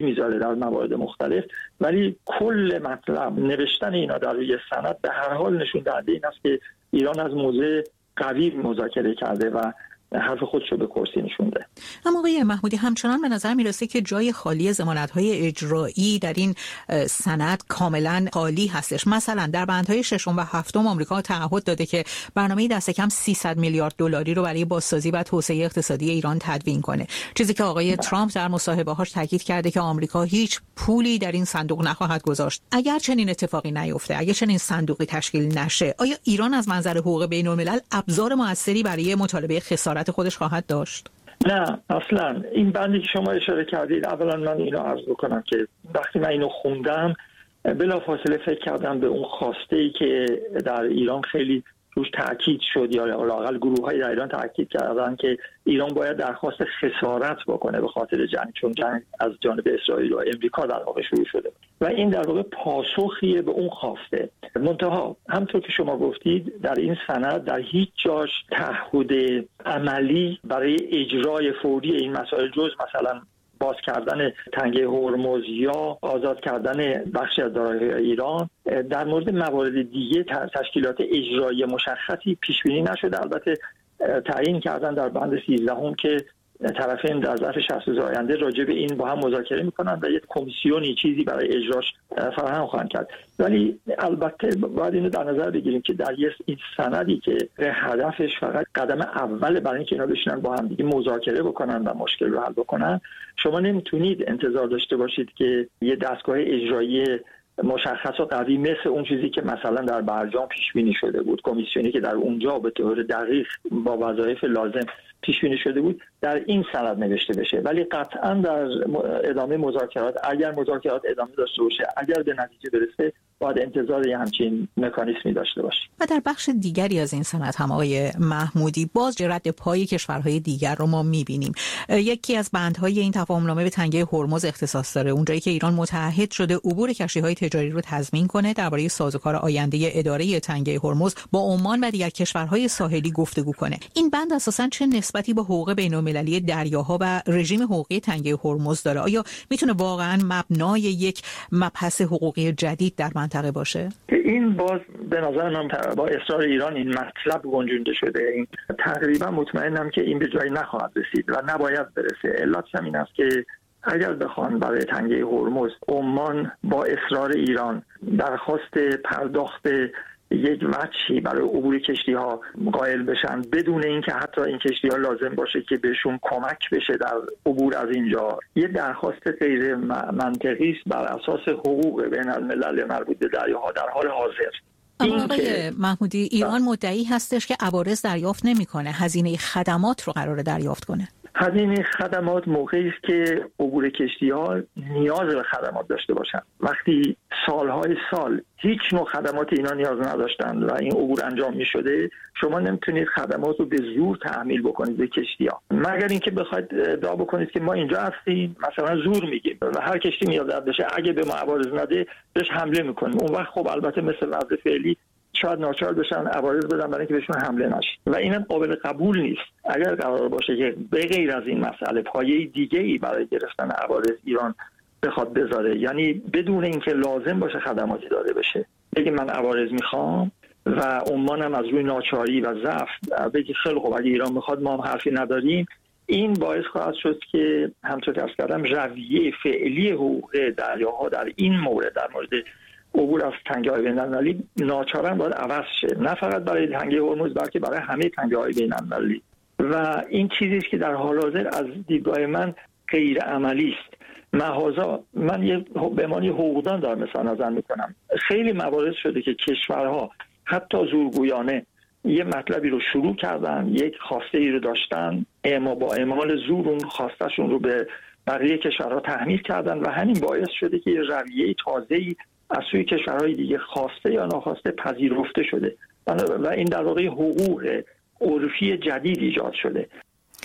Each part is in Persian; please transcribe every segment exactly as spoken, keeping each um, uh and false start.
میذاره در موارد مختلف، ولی کل مطلب نوشتن اینا در روی سند به هر حال نشون دهنده این است که ایران از موضع قوی مذاکره کرده و حرف خودشو به کرسی نشونده. اما آقای محمودی همچنان به نظر میرسه که جای خالی ضمانت‌های اجرایی در این سند کاملا خالی هستش. مثلا در بندهای ششم و هفتم آمریکا تعهد داده که برنامه دست کم سیصد میلیارد دلاری رو برای بازسازی و توسعه اقتصادی ایران تدوین کنه. چیزی که آقای ترامپ در مصاحبه‌هاش تاکید کرده که آمریکا هیچ پولی در این صندوق نخواهد گذاشت. اگر چنین اتفاقی نیفته، اگر چنین صندوقی تشکیل نشه، آیا ایران از منظر حقوق بین‌الملل ابزار موثری برای مطالبه خسارت خودش خواهد داشت؟ نه اصلا. این بندی که شما اشاره کردید، اولا من اینو عرض بکنم که وقتی من اینو خوندم بلافاصله فکر کردم به اون خواسته ای که در ایران خیلی روش تاکید شد، یا لااقل گروه‌های در ایران تاکید کردن که ایران باید درخواست خسارت بکنه به خاطر جنگ، چون جنگ از جانب اسرائیل و امریکا در واقع شروع شده و این در واقع پاسخیه به اون خواسته. منتها همونطور که شما گفتید در این سند در هیچ جاش تعهد عملی برای اجرای فوری این مسائل جز مثلا باز کردن تنگه هرمز یا آزاد کردن بخشی از دارایی‌های ایران، در مورد موارد دیگه تشکیلات اجرایی مشخصی پیش بینی نشده. البته تعیین کردن در بند سیزده هم که طرفین در ظرف شصت روز آینده راجع به این با هم مذاکره میکنن و یک کمیسیونی چیزی برای اجراش فراهم خواهند کرد. ولی البته باید اینو در نظر بگیریم که در این سندی که هدفش فقط قدم اول برای اینکه اینا بشینن با هم دیگه مذاکره بکنن و مشکل رو حل بکنن، شما نمیتونید انتظار داشته باشید که یه دستگاه اجرایی مشخص و قوی مثل اون چیزی که مثلا در برجام پیش بینی شده بود، کمیسیونی که در اونجا به طور دقیق با وظایف لازم پیش بینی شده بود، در این سند نوشته بشه. ولی قطعا در ادامه مذاکرات، اگر مذاکرات ادامه داشته باشه، اگر به نتیجه برسه، باید انتظار یه همچین مکانیزمی داشته باشه. و در بخش دیگری از این سند هم آقای محمودی باز رد پای کشورهای دیگر رو ما می‌بینیم. یکی از بندهای این تفاهم‌نامه به تنگه هرمز اختصاص داره، اونجایی که ایران متعهد شده عبور کشتی‌های تجاری رو تضمین کنه، درباره سازوکار آینده اداره تنگه هرمز با عمان و دیگر کشورهای ساحلی گفتگو کنه. این بند اساساً چه نسبتی با حقوق بین‌المللی دریاها و رژیم حقوقی تنگه هرمز داره؟ آیا میتونه واقعاً مبنای یک مبحث حقوقی جدید در منطقه باشه؟ این باز به نظر من با اصرار ایران این مطلب گنجونده شده. این تقریبا مطمئنم که این به جایی نخواهد رسید و نباید برسه. علتش هم این است که اگر بخوان برای تنگه هرمز عمان با اصرار ایران درخواست پرداخت یک وجهی برای عبور کشتی ها قائل بشن بدون اینکه حتی این کشتی ها لازم باشه که بهشون کمک بشه در عبور از اینجا، یه درخواست غیر منطقی است بر اساس حقوق بین الملل مربوط به دریاها در حال حاضر. اما آقای محمودی، ایران مدعی هستش که عوارض دریافت نمی‌کنه، هزینه خدمات رو قراره دریافت کنه. هزینه خدمات موقعی است که عبور کشتی‌ها نیاز به خدمات داشته باشن. وقتی سالهای سال هیچ نوع خدمات اینا نیاز نداشتن و این عبور انجام می‌شده، شما نمیتونید خدمات رو به زور تحمیل بکنید به کشتی‌ها، مگر اینکه بخواید ادعا بکنید که ما اینجا هستیم مثلا زور میگیم و هر کشتی میاد بشه اگه به ما عوارض نده بهش حمله میکنیم. اون وقت خب البته مثل وضع فعلی شاید ناچار بشن عوارض بدن برای اینکه بهشون حمله نشه و اینم قابل قبول نیست. اگر قرار باشه که به غیر از این مسئله پایه دیگه‌ای برای گرفتن عوارض ایران بخواد بذاره، یعنی بدون اینکه لازم باشه خدماتی داده بشه، بگه من عوارض میخوام و عمانم از روی ناچاری و ضعف بگه خیلی خب اگه ایران میخواد ما هم حرفی نداریم، این باعث خواهد شد که همونطور که عرض کردم رویه فعلی حقوق دریاها در این مورد، در مورد عبور از تنگه‌های بین‌المللی، ناچارن باید عوض شه، نه فقط برای تنگه هرمز بلکه برای همه تنگه‌های بین‌المللی. و این چیزی است که در حال حاضر از دیدگاه من غیر عملی است. محاذا من یه به معنی حقوقدان دارم مثلا نظر میکنم، خیلی موارد شده که کشورها حتی زورگویانه یه مطلبی رو شروع کردن، یک خواسته ای رو داشتن، اما با اعمال زور اون خواستشون رو به بقیه کشورها تحمیل کردن و همین باعث شده که یه رویه تازه‌ای از سوی کشورهای دیگه خواسته یا ناخواسته پذیرفته شده و این در واقع حقوق عرفی جدید ایجاد شده.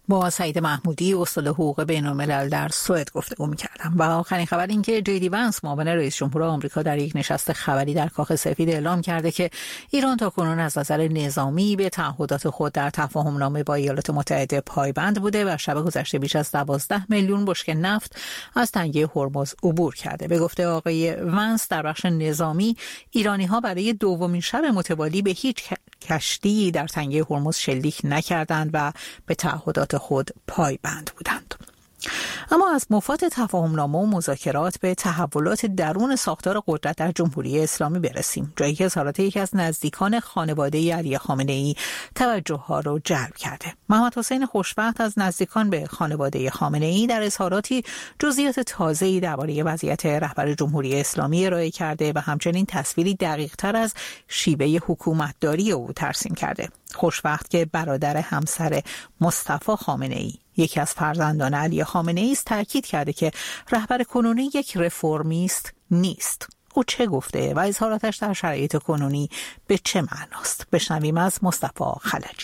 با سعید محمودی استاد حقوق بین‌الملل در سوئد گفتگو می‌کردم. و آخرین خبر این که جی دی وانس معاون رئیس جمهور آمریکا در یک نشست خبری در کاخ سفید اعلام کرده که ایران تاکنون از نظر نظامی به تعهدات خود در تفاهم‌نامه با ایالات متحده پایبند بوده و شب گذشته بیش از دوازده میلیون بشکه نفت از تنگه هرمز عبور کرده. به گفته آقای وانس در بخش نظامی ایرانی‌ها برای دومین شب متوالی به هیچ کشتی در تنگه هرمز شلیک نکردند و به تعهدات خود پایبند بودند. اما از مفاد تفاهم‌نامه و مذاکرات به تحولات درون ساختار قدرت در جمهوری اسلامی برسیم، جایی که اظهارات یکی از نزدیکان خانواده علی خامنه‌ای توجه ها را جلب کرده. محمد حسین خوشوقت از نزدیکان به خانواده خامنه‌ای در اظهاراتی جزئیات تازه‌ای درباره وضعیت رهبر جمهوری اسلامی ارائه کرده و همچنین تصویری دقیق‌تر از شیوه حکومتداری او ترسیم کرده. خوشوقت که برادر همسر مصطفی خامنه‌ای یکی از فرزندان علی خامنه‌ای است تاکید کرده که رهبر کنونی یک رفرمیست نیست. او چه گفته و اظهاراتش در شرایط کنونی به چه معناست؟ بشنویم از مصطفی خلجی.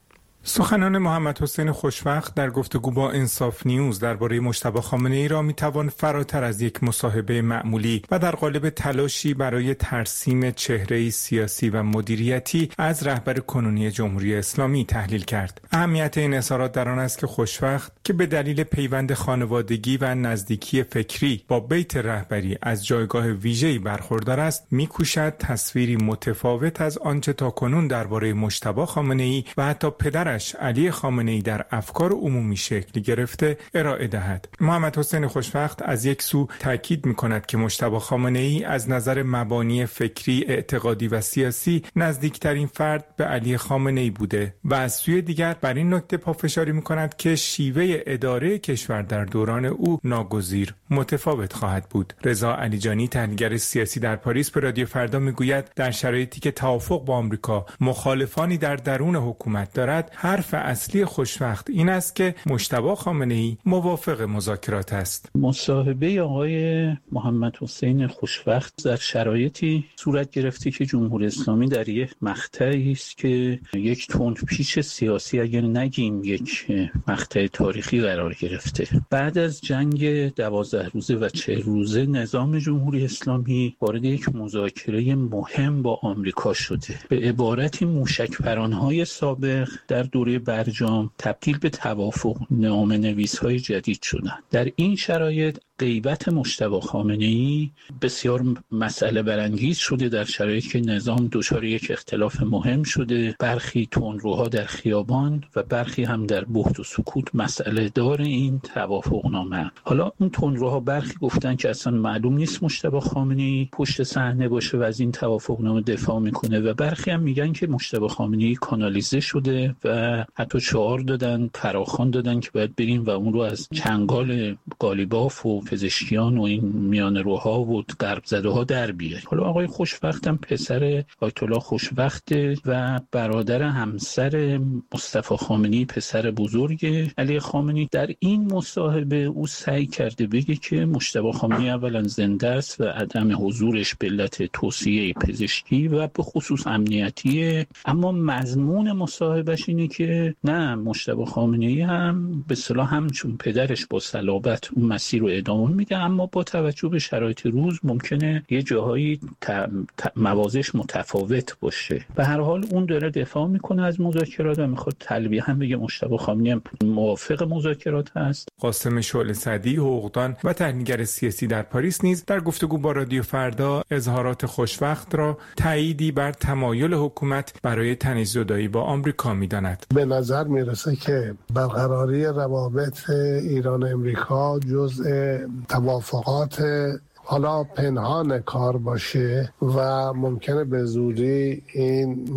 سخنان محمد حسین خوشوقت در گفتگو با انصاف نیوز درباره مجتبی خامنه‌ای را میتوان فراتر از یک مصاحبه معمولی و در قالب تلاشی برای ترسیم چهره‌ای سیاسی و مدیریتی از رهبر کنونی جمهوری اسلامی تحلیل کرد. اهمیت این اظهارات در آن است که خوشوقت که به دلیل پیوند خانوادگی و نزدیکی فکری با بیت رهبری از جایگاه ویژه‌ای برخوردار است، می‌کوشد تصویری متفاوت از آنچه تاکنون درباره مجتبی خامنه‌ای و حتی پدرش علی خامنه‌ای در افکار عمومی شکل گرفته ارائه دهد. محمد حسین خوشوقت از یک سو تاکید می‌کند که مجتبی خامنه‌ای از نظر مبانی فکری، اعتقادی و سیاسی نزدیکترین فرد به علی خامنه‌ای بوده و از سوی دیگر بر این نکته پافشاری می‌کند که شیوه اداره کشور در دوران او ناگزیر متفاوت خواهد بود. رضا علیجانی تحلیلگر سیاسی در پاریس به رادیو فردا می‌گوید در شرایطی که توافق با آمریکا مخالفانی در درون حکومت دارد، حرف اصلی خوشوقت این است که مجتبی خامنه‌ای موافق مذاکرات است. مصاحبه آقای محمد حسین خوشوقت در شرایطی صورت گرفته که جمهوری اسلامی در یک مقطعی است که یک تندپیچ سیاسی، اگر نگیم یک مقطع تاریخی قرار گرفته. بعد از جنگ دوازده روزه و چهل روزه نظام جمهوری اسلامی وارد یک مذاکره مهم با آمریکا شده. به عبارتی موشک‌پران‌های سابق در دوره برجام تبدیل به توافق نامه نویس‌های جدید شدند. در این شرایط غیبت مجتبی خامنه‌ای بسیار مسئله برانگیز شده در شرایطی که نظام دچار یک اختلاف مهم شده. برخی تندروها در خیابان و برخی هم در بهت و سکوت مسئله دار این توافقنامه. حالا اون تندروها برخی گفتن که اصلا معلوم نیست مجتبی خامنه‌ای پشت صحنه باشه و از این توافقنامه دفاع میکنه و برخی هم میگن که مجتبی خامنه‌ای کانالیزه شده و حتی شعار دادن، فراخوان دادن که باید بریم و اون رو از چنگال قالیباف و پزشکیان و این میان روها و غرب زده ها در بیاره. حالا آقای خوشوقت هم پسر آیت الله خوشوقت و برادر همسر مصطفی خامنه‌ای، پسر بزرگ علی خامنه‌ای. در این مصاحبه او سعی کرده بگه که مجتبی خامنه‌ای اولا زنده است و عدم حضورش به علت توصیه پزشکی و به خصوص امنیتی، اما مضمون مصاحبهش اینه که نه، مجتبی خامنه‌ای هم به اصطلاح همچون پدرش با صلابت اون مسیر رو ادامه میده، اما با توجه به شرایط روز ممکنه یه جاهایی ت... ت... موازش متفاوت باشه. به هر حال اون داره دفاع میکنه از مذاکرات و میخواد تلویح هم بگه مجتبی خامنه‌ای هم موافق مذاکرات هست. قاسم شعله سعدی، حقوقدان و تحلیلگر سیاسی در پاریس نیز در گفتگو با رادیو فردا اظهارات خوشوقت را تأییدی بر تمایل حکومت برای تنیزدایی با آمریکا میداند. به نظر میرسه که برقراری روابط ایران و امریکا جزء توافقات حالا پنهان کار باشه و ممکنه به زودی این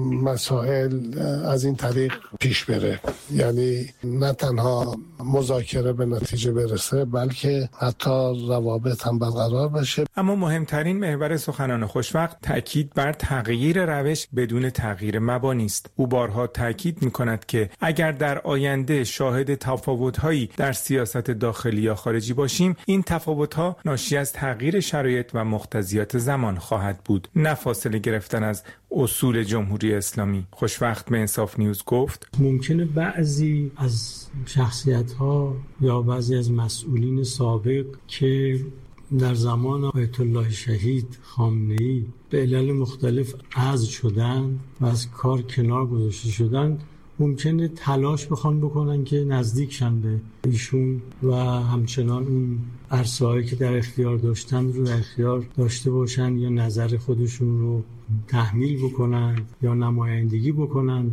مسائل از این طریق پیش بره، یعنی نه تنها مذاکره به نتیجه برسه بلکه حتی روابط هم برقرار بشه. اما مهمترین محور سخنان خوشوقت تأکید بر تغییر روش بدون تغییر مبانی است. او بارها تأکید می‌کند که اگر در آینده شاهد تفاوت‌هایی در سیاست داخلی یا خارجی باشیم، این تفاوت‌ها ناشی از تغییر بررسی شرایط و مقتضیات زمان خواهد بود، نه فاصله گرفتن از اصول جمهوری اسلامی. خوشوقت به انصاف نیوز گفت ممکنه بعضی از شخصیت‌ها یا بعضی از مسئولین سابق که در زمان آیت الله شهید خامنه‌ای به علل مختلف عزل شدن و از کار کنار گذاشته شدن، ممکنه تلاش بخوان بکنن که نزدیک شن به ایشون و همچنان اون عرصه‌هایی که در اختیار داشتن رو در اختیار داشته باشن یا نظر خودشون رو تحمیل بکنن یا نمایندگی بکنن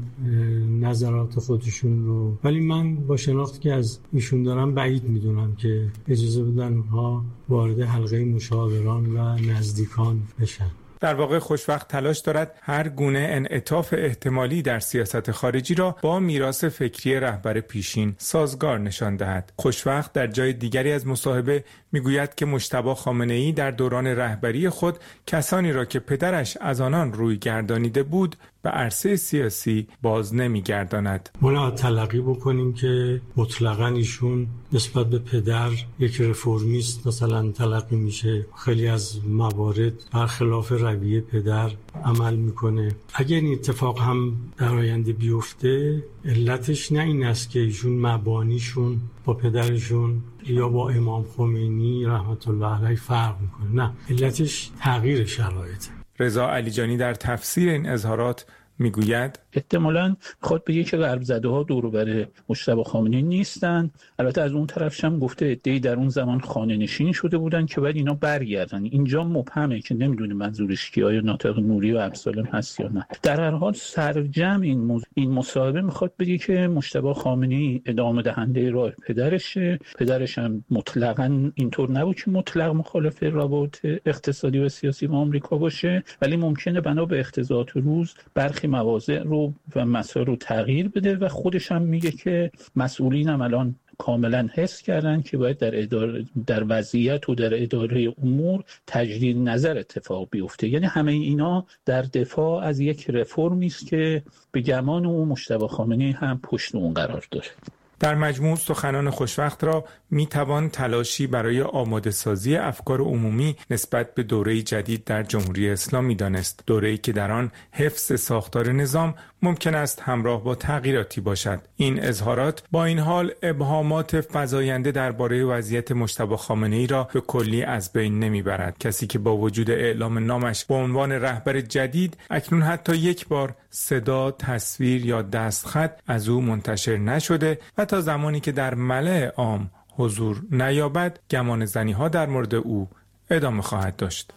نظرات خودشون رو. ولی من با شناختی که از ایشون دارم بعید میدونم که اجازه بدن اونها وارد حلقه مشاوران و نزدیکان بشن. در واقع خوشوقت تلاش دارد هر گونه انعطاف احتمالی در سیاست خارجی را با میراث فکری رهبر پیشین سازگار نشان دهد. خوشوقت در جای دیگری از مصاحبه میگوید که مجتبی خامنه‌ای در دوران رهبری خود کسانی را که پدرش از آنان روی گردانیده بود به عرصه سیاسی باز نمیگرداند. ما تلقی بکنیم که مطلقاً ایشون نسبت به پدر یک رفرمیست مثلا تلقی میشه، خیلی از موارد برخلاف رویه پدر عمل میکنه. اگر این اتفاق هم در آینده بیفته، علتش نه این است که ایشون مبانیشون با پدرشون یا با امام خمینی رحمت الله علیه فرق میکنه، نه، علتش تغییر شرایطه. رضا علیجانی در تفسیر این اظهارات میگوید احتمالاً خود به یک غرب زده ها دور و بر مجتبی خامنه‌ای نیستن. البته از اون طرفش هم گفته عده‌ای در اون زمان خانه نشین شده بودن که بعد اینا برگردن. اینجا مبهمه که نمیدونیم منظورش کیه، آیا ناطق نوری و ابسالم هست یا نه. در هر حال سرجم این موز... این مصاحبه میخواد بگه که مجتبی خامنه‌ای ادامه دهنده راه پدرشه. پدرش هم مطلقاً اینطور نبود که مطلق مخالف روابط اقتصادی و سیاسی با آمریکا باشه، ولی ممکنه بنا به اقتضاعات روز برخی مواضع رو و مسائل رو تغییر بده و خودش هم میگه که مسئولین هم الان کاملا حس کردن که باید در اداره در وضعیت و در اداره امور تجدید نظر اتفاق بیفته. یعنی همه اینا در دفاع از یک رفرمی است که به گمان اون مجتبی خامنه‌ای هم پشت اون قرار داره. در مجموع سخنان خوشوقت را میتوان تلاشی برای آماده سازی افکار عمومی نسبت به دوره جدید در جمهوری اسلامی دانست. دوره‌ای که در آن حفظ ساختار نظام ممکن است همراه با تغییراتی باشد. این اظهارات با این حال ابهامات فزاینده درباره وضعیت مجتبی خامنه‌ای را به کلی از بین نمیبرد. کسی که با وجود اعلام نامش به عنوان رهبر جدید اکنون حتی یک بار صدا، تصویر یا دستخط از او منتشر نشده و تا زمانی که در ملأ عام حضور نیابد گمان زنی‌ها در مورد او ادامه خواهد داشت.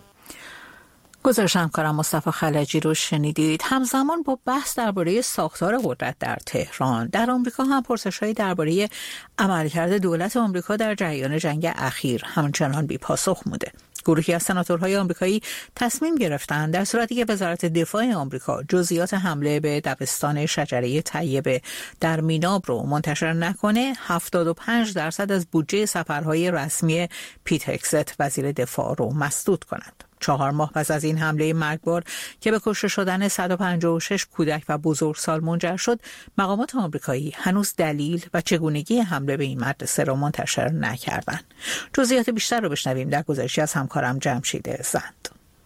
گزارش همکارم مصطفی خلجی رو شنیدید. همزمان با بحث درباره ساختار قدرت در تهران، در آمریکا هم پرسش‌هایی درباره عملکرد دولت آمریکا در جریان جنگ اخیر همچنان بی پاسخ مونده. گروهی از سناتورهای آمریکایی تصمیم گرفتند در صورتی که وزارت دفاع آمریکا جزئیات حمله به دبستان شجره طیبه در میناب رو منتشر نکنه، هفتاد و پنج درصد از بودجه سفرهای رسمی پیت هگست وزیر دفاع رو مسدود کنند. چهار ماه پس از این حمله مرگبار که به کشته شدن صد و پنجاه و شش کودک و بزرگسال منجر شد، مقامات آمریکایی هنوز دلیل و چگونگی حمله به این مدرسه را منتشر نکردند. جزئیات بیشتر رو بشنویم در گزارشی از همکارم جمشید زند.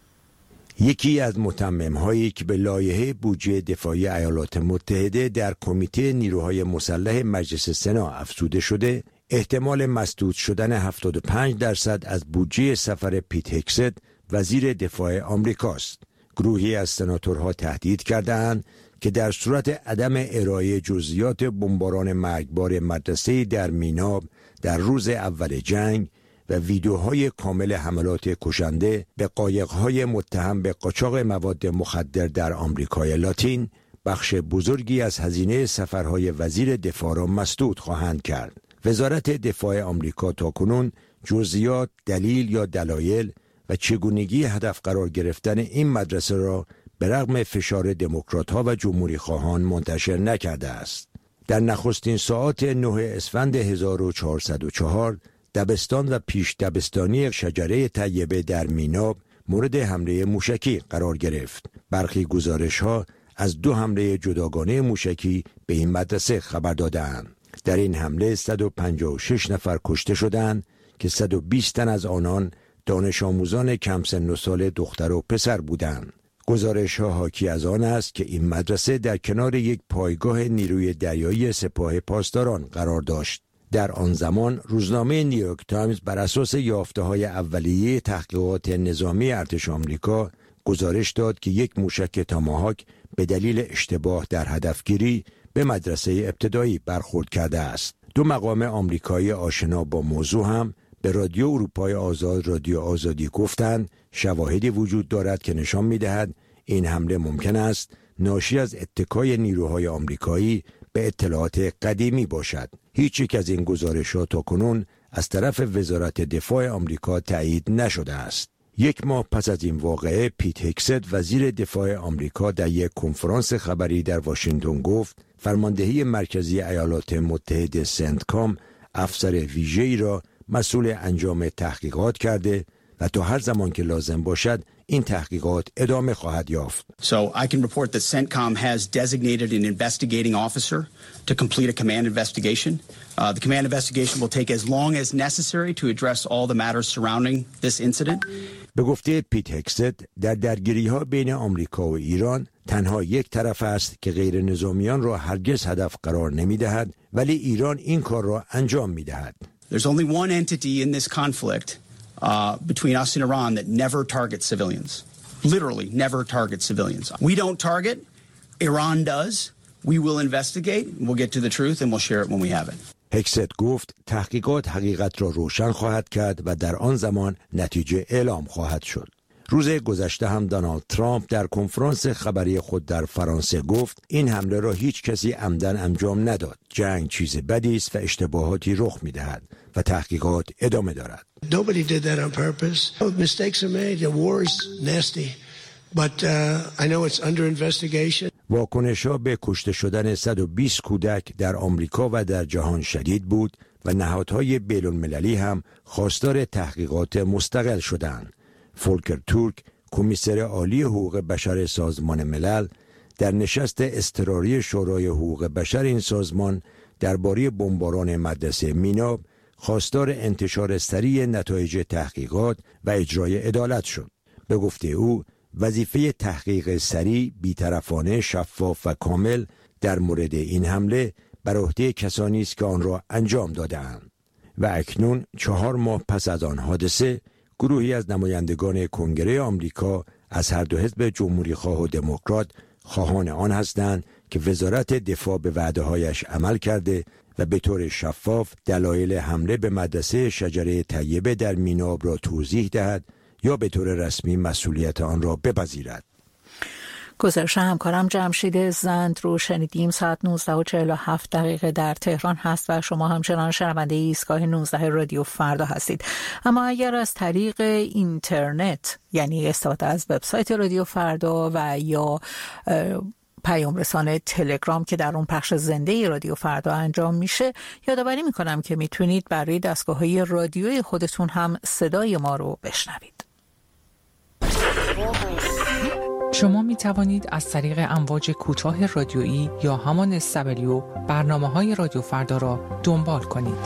یکی از متمم‌هایی که به لایحه بودجه دفاعی ایالات متحده در کمیته نیروهای مسلح مجلس سنا افزوده شده، احتمال مسدود شدن هفتاد و پنج درصد از بودجه سفر پیت هگست وزیر دفاع آمریکاست. گروهی از سناتورها تهدید کردند که در صورت عدم ارائه جزئیات بمباران مرگبار مدرسه در میناب در روز اول جنگ و ویدیوهای کامل حملات کشنده به قایق‌های متهم به قاچاق مواد مخدر در آمریکای لاتین، بخش بزرگی از هزینه سفرهای وزیر دفاع را مسدود خواهند کرد. وزارت دفاع آمریکا تاکنون جزئیات، دلیل یا دلایل و چگونگی هدف قرار گرفتن این مدرسه را به رغم فشار دموکرات‌ها و جمهوری خواهان منتشر نکرده است. در نخستین ساعات نه اسفند هزار و چهارصد و چهار دبستان و پیش دبستانی شجره طیبه در میناب مورد حمله موشکی قرار گرفت. برخی گزارش‌ها از دو حمله جداگانه موشکی به این مدرسه خبر دادند. در این حمله صد و پنجاه و شش نفر کشته شدند که صد و بیست تن از آنان دانش آموزان کم سن و سال دختر و پسر بودند. گزارش ها حاکی از آن است که این مدرسه در کنار یک پایگاه نیروی دریایی سپاه پاسداران قرار داشت. در آن زمان روزنامه نیویورک تایمز بر اساس یافته‌های اولیه تحقیقات نظامی ارتش آمریکا گزارش داد که یک موشک تاماهاک به دلیل اشتباه در هدفگیری به مدرسه ابتدایی برخورد کرده است. دو مقام آمریکایی آشنا با موضوع هم به رادیو اروپای آزاد رادیو آزادی گفتند شواهدی وجود دارد که نشان می‌دهد این حمله ممکن است ناشی از اتکای نیروهای آمریکایی به اطلاعات قدیمی باشد. هیچ یک از این گزارشات تاکنون از طرف وزارت دفاع آمریکا تایید نشده است. یک ماه پس از این واقعه پیت هگست وزیر دفاع آمریکا در یک کنفرانس خبری در واشنگتن گفت فرماندهی مرکزی ایالات متحده سنتکام افسر ویژه‌ای را مسئول انجام تحقیقات کرده و تا هر زمان که لازم باشد این تحقیقات ادامه خواهد یافت. So I can report that CENTCOM has designated an investigating officer to complete a command investigation. Uh, the command investigation will take as long as necessary to address all the matters surrounding this incident. به گفته پیت هگست در درگیری‌ها بین آمریکا و ایران تنها یک طرف است که غیر نظامیان را هرگز هدف قرار نمی‌دهد ولی ایران این کار را انجام می‌دهد. There's only one entity in this conflict uh, between us and Iran that never targets civilians. Literally never targets civilians. We don't target, Iran does. We will investigate, we'll get to the truth and we'll share it when we have it. هگست گفت تحقیقات حقیقت را روشن خواهد کرد و در آن زمان نتیجه اعلام خواهد شد. روز گذشته هم دونالد ترامپ در کنفرانس خبری خود در فرانسه گفت این حمله را هیچ کسی عمدن انجام نداد. جنگ چیز بدی است و اشتباهاتی رخ می‌دهد و تحقیقات ادامه دارد. Nobody did that on purpose. Mistakes are made. The war is nasty. But uh, I know it's under investigation. واکنش‌ها به کشته شدن صد و بیست کودک در آمریکا و در جهان شدید بود و نهادهای بین‌المللی هم خواستار تحقیقات مستقل شدند. فولکر تورک، کمیسر عالی حقوق بشر سازمان ملل، در نشست اضطراری شورای حقوق بشر این سازمان درباره بمباران مدرسه میناب خواستار انتشار سریع نتایج تحقیقات و اجرای عدالت شد. به گفته او وظیفه تحقیق سریع، بی‌طرفانه، شفاف و کامل در مورد این حمله بر عهده کسانی است که آن را انجام داده‌اند. و اکنون چهار ماه پس از آن حادثه گروهی از نمایندگان کنگره آمریکا از هر دو حزب جمهوری‌خواه و دموکرات خواهان آن هستند که وزارت دفاع به وعده‌هایش عمل کرده و به طور شفاف دلایل حمله به مدرسه شجره طیبه در میناب را توضیح دهد یا به طور رسمی مسئولیت آن را بپذیرد. گزارش همکارم جمشید زند رو شنیدیم. ساعت نوزده و چهل و هفت دقیقه در تهران هست و شما همچنان شنونده ایستگاه نوزده رادیو فردا هستید. اما اگر از طریق اینترنت یعنی استفاده از وبسایت رادیو فردا و یا پیام رسانه تلگرام که در اون پخش زنده رادیو فردا انجام میشه یادآوری میکنم که میتونید برای دستگاه‌های رادیویی خودتون هم صدای ما رو بشنوید. شما می توانید از طریق امواج کوتاه رادیویی یا همان اس دبلیو برنامه‌های رادیو فردا را دنبال کنید.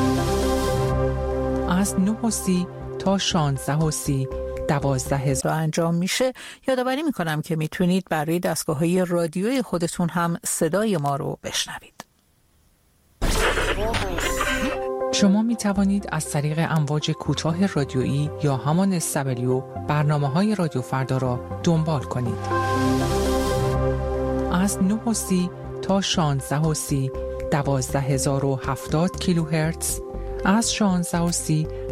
از نه و سی تا شانزده و سی دوازده هزار انجام میشه. یادآوری میکنم که میتونید برای دستگاه‌های رادیویی خودتون هم صدای ما رو بشنوید. شما می توانید از طریق امواج کوتاه رادیویی یا همان اس دبلیو برنامه‌های رادیو فردا را دنبال کنید. از نه و سی تا شانزده و سی دوازده هزار و هفتاد کیلوهرتز، از شانزده و سی